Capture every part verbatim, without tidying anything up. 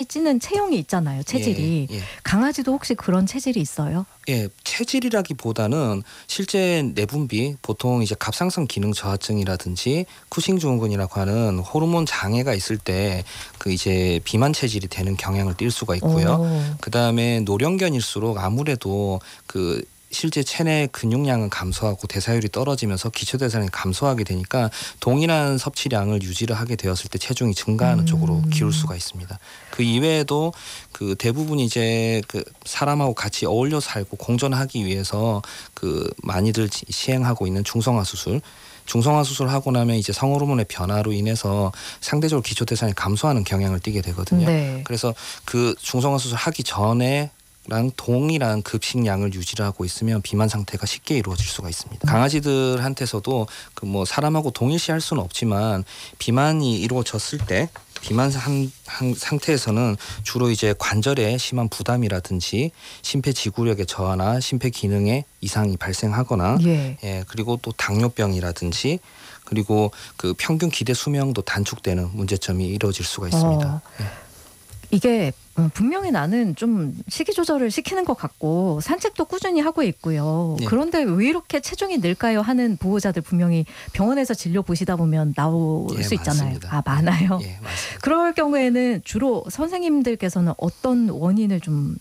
찌는 체형이 있잖아요. 체질이. 예, 예. 강아지도 혹시 그런 체질이 있어요? 예, 체질이라기보다는 실제 내분비, 보통 이제 갑상선 기능 저하증이라든지 쿠싱 증후군이라고 하는 호르몬 장애가 있을 때 그 이제 비만 체질이 되는 경향을 띌 수가 있고요. 그 다음에 노령견일수록 아무래도 그 실제 체내 근육량은 감소하고 대사율이 떨어지면서 기초대사량이 감소하게 되니까 동일한 섭취량을 유지를 하게 되었을 때 체중이 증가하는 음. 쪽으로 기울 수가 있습니다. 그 이외에도 그 대부분 이제 그 사람하고 같이 어울려 살고 공존하기 위해서 그 많이들 시행하고 있는 중성화 수술. 중성화 수술을 하고 나면 이제 성호르몬의 변화로 인해서 상대적으로 기초대사량이 감소하는 경향을 띠게 되거든요. 네. 그래서 그 중성화 수술 하기 전에 랑 동일한 급식량을 유지를 하고 있으면 비만 상태가 쉽게 이루어질 수가 있습니다. 강아지들한테서도 그 뭐 사람하고 동일시할 수는 없지만 비만이 이루어졌을 때 비만 한, 한 상태에서는 주로 이제 관절에 심한 부담이라든지 심폐지구력의 저하나 심폐 기능에 이상이 발생하거나 예. 예, 그리고 또 당뇨병이라든지 그리고 그 평균 기대 수명도 단축되는 문제점이 이루어질 수가 있습니다. 어. 예. 이게 분명히 나는 좀 식이 조절을 시키는 것 같고 산책도 꾸준히 하고 있고요. 네. 그런데 왜 이렇게 체중이 늘까요? 하는 보호자들 분명히 병원에서 진료 보시다 보면 나올 예, 수 있잖아요. 많습니다. 아, 많아요. 예, 맞습니다. 그럴 경우에는 주로 선생님들께서는 어떤 원인을 좀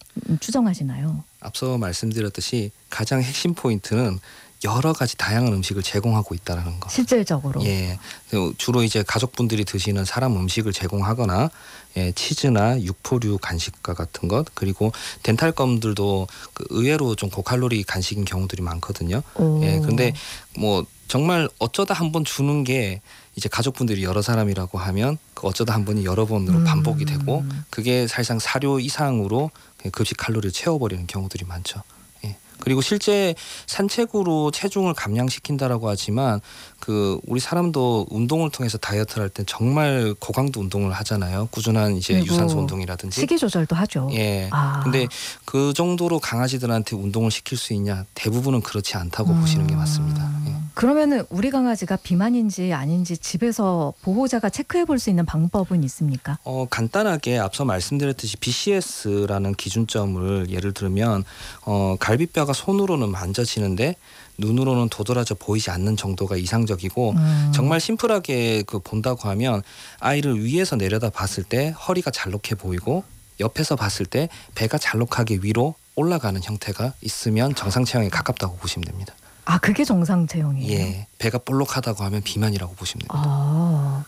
추정하시나요? 앞서 말씀드렸듯이 가장 핵심 포인트는 여러 가지 다양한 음식을 제공하고 있다는 거. 실질적으로. 예, 주로 이제 가족분들이 드시는 사람 음식을 제공하거나 예, 치즈나 육포류 간식과 같은 것 그리고 덴탈검들도 그 의외로 좀 고칼로리 간식인 경우들이 많거든요. 오. 예, 근데 뭐 정말 어쩌다 한번 주는 게 이제 가족분들이 여러 사람이라고 하면 그 어쩌다 한 번이 여러 번으로 음. 반복이 되고 그게 사실상 사료 이상으로 급식 칼로리를 채워버리는 경우들이 많죠. 그리고 실제 산책으로 체중을 감량시킨다라고 하지만 그 우리 사람도 운동을 통해서 다이어트를 할 때 정말 고강도 운동을 하잖아요. 꾸준한 이제 유산소 운동이라든지 식이 조절도 하죠. 예. 아. 근데 그 정도로 강아지들한테 운동을 시킬 수 있냐? 대부분은 그렇지 않다고 음. 보시는 게 맞습니다. 예. 그러면은 우리 강아지가 비만인지 아닌지 집에서 보호자가 체크해 볼 수 있는 방법은 있습니까? 어, 간단하게 앞서 말씀드렸듯이 비씨에스라는 기준점을 예를 들면 어, 갈비뼈가 손으로는 만져지는데 눈으로는 도드라져 보이지 않는 정도가 이상적이고 음. 정말 심플하게 그 본다고 하면 아이를 위에서 내려다 봤을 때 허리가 잘록해 보이고 옆에서 봤을 때 배가 잘록하게 위로 올라가는 형태가 있으면 정상 체형에 가깝다고 보시면 됩니다. 아, 그게 정상 체형이에요? 예, 배가 볼록하다고 하면 비만이라고 보시면 됩니다. 아,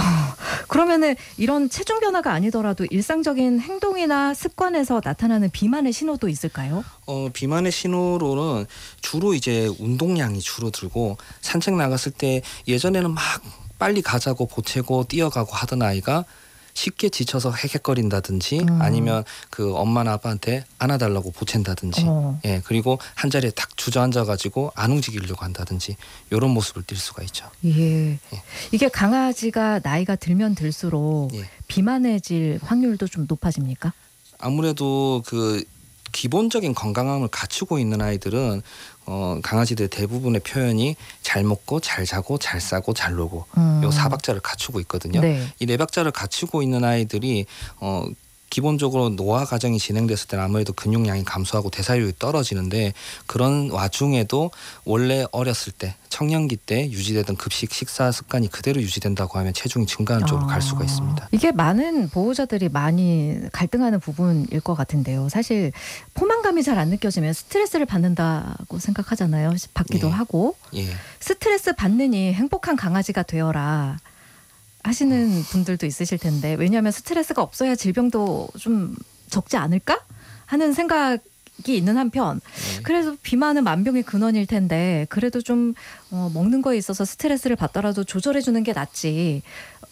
그러면은 이런 체중 변화가 아니더라도 일상적인 행동이나 습관에서 나타나는 비만의 신호도 있을까요? 어, 비만의 신호로는 주로 이제 운동량이 줄어들고 산책 나갔을 때 예전에는 막 빨리 가자고 보채고 뛰어가고 하던 아이가 쉽게 지쳐서 헥헥거린다든지 음. 아니면 그 엄마나 아빠한테 안아달라고 보챈다든지 어. 예, 그리고 한 자리에 딱 주저앉아가지고 안 움직이려고 한다든지 이런 모습을 띌 수가 있죠. 예. 예. 이게 강아지가 나이가 들면 들수록 예. 비만해질 확률도 좀 높아집니까? 아무래도 그 기본적인 건강함을 갖추고 있는 아이들은 어, 강아지들 대부분의 표현이 잘 먹고 잘 자고 잘 싸고 잘 놀고 음. 요 사박자를 갖추고 있거든요. 네. 이 네 박자를 갖추고 있는 아이들이 어, 기본적으로 노화 과정이 진행됐을 때는 아무래도 근육량이 감소하고 대사율이 떨어지는데 그런 와중에도 원래 어렸을 때 청년기 때 유지되던 급식 식사 습관이 그대로 유지된다고 하면 체중이 증가하는 쪽으로 아. 갈 수가 있습니다. 이게 많은 보호자들이 많이 갈등하는 부분일 것 같은데요. 사실 포만감이 잘 안 느껴지면 스트레스를 받는다고 생각하잖아요. 받기도 예. 하고. 예. 스트레스 받느니 행복한 강아지가 되어라 하시는 분들도 있으실 텐데 왜냐하면 스트레스가 없어야 질병도 좀 적지 않을까 하는 생각이 있는 한편 네. 그래서 비만은 만병의 근원일 텐데 그래도 좀 어, 먹는 거에 있어서 스트레스를 받더라도 조절해 주는 게 낫지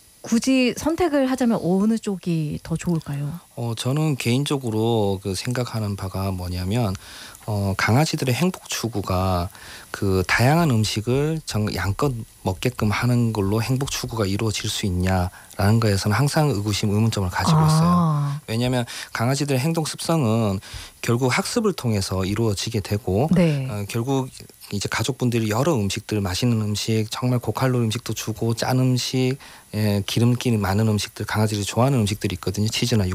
굳이 선택을 하자면 어느 쪽이 더 좋을까요? 어, 저는 개인적으로 그 생각하는 바가 뭐냐면 어, 강아지들의 행복 추구가 그 다양한 음식을 정, 양껏 먹게끔 하는 걸로 행복 추구가 이루어질 수 있냐라는 거에서는 항상 의구심 의문점을 가지고 있어요. 아. 왜냐하면 강아지들의 행동 습성은 결국 학습을 통해서 이루어지게 되고 네. 어, 결국 이제 가족분들이 여러 음식들 맛있는 음식 정말 고칼로리 음식도 주고 짠 음식 예, 기름기 많은 음식들 강아지들이 좋아하는 음식들이 있거든요. 치즈나